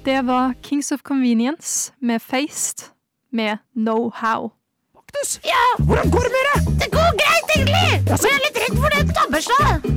Det var Kings of Convenience med Faced med Know How. Magnus! Ja! Hvordan går det med deg? Det går